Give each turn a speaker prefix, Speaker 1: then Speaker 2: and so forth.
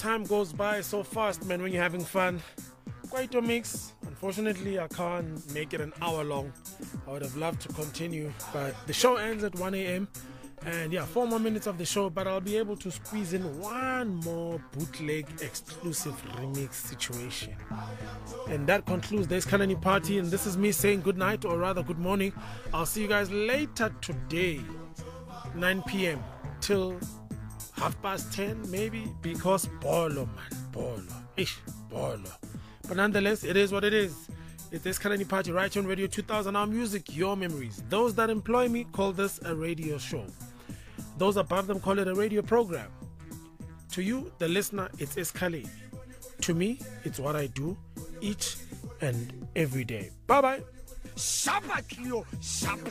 Speaker 1: time goes by so fast, man, when you're having fun. Quite a mix. Unfortunately, I can't make it an hour long. I would have loved to continue, but the show ends at 1 a.m. And yeah, 4 more minutes of the show, but I'll be able to squeeze in one more bootleg exclusive remix situation. And that concludes this Kalani party. And this is me saying good night, or rather good morning. I'll see you guys later today, 9 p.m. till 10:30 maybe, because bolo, man, bolo. Ish, bolo. But nonetheless, it is what it is. It's this Kalani party right here on Radio 2000. Our music, your memories. Those that employ me call this a radio show. Those above them call it a radio program. To you, the listener, it's Escalade. To me, it's what I do each and every day. Bye-bye.